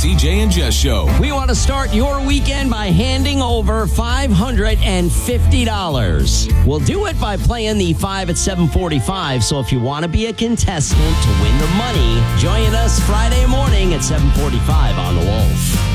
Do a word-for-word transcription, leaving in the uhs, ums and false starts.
C J and Jess Show. We want to start your weekend by handing over five hundred fifty dollars. We'll do it by playing the five at seven forty-five. So if you want to be a contestant to win the money, join us Friday morning at seven forty-five on The Wolf.